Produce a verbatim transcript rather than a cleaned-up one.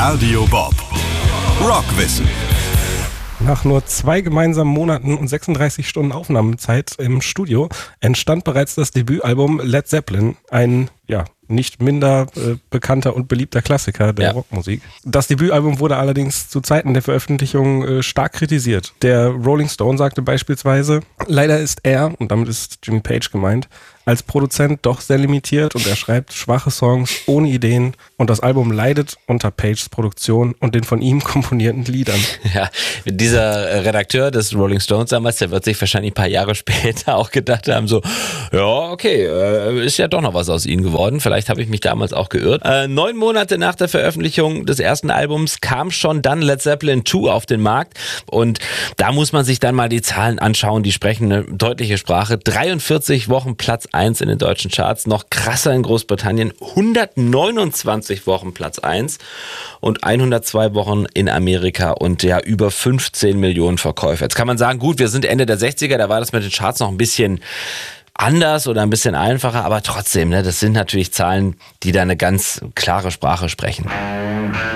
Radio Bob. Rockwissen. Nach nur zwei gemeinsamen Monaten und sechsunddreißig Stunden Aufnahmezeit im Studio entstand bereits das Debütalbum Led Zeppelin, ein ja nicht minder äh, bekannter und beliebter Klassiker der ja. Rockmusik. Das Debütalbum wurde allerdings zu Zeiten der Veröffentlichung äh, stark kritisiert. Der Rolling Stone sagte beispielsweise, leider ist er, und damit ist Jimmy Page gemeint, als Produzent doch sehr limitiert und er schreibt schwache Songs ohne Ideen und das Album leidet unter Pages Produktion und den von ihm komponierten Liedern. Ja, dieser Redakteur des Rolling Stones damals, der wird sich wahrscheinlich ein paar Jahre später auch gedacht haben, so, ja, okay, äh, ist ja doch noch was aus ihnen geworden. Vielleicht habe ich mich damals auch geirrt. Äh, neun Monate nach der Veröffentlichung des ersten Albums kam schon dann Led Zeppelin zwei auf den Markt und da muss man sich dann mal die Zahlen anschauen, die sprechen eine deutliche Sprache. dreiundvierzig Wochen Platz eins in den deutschen Charts, noch krasser in Großbritannien, hundertneunundzwanzig Wochen Platz eins und hundertzwei Wochen in Amerika und ja über fünfzehn Millionen Verkäufe. Jetzt kann man sagen, gut, wir sind Ende der sechziger, da war das mit den Charts noch ein bisschen anders oder ein bisschen einfacher, aber trotzdem, ne, das sind natürlich Zahlen, die da eine ganz klare Sprache sprechen.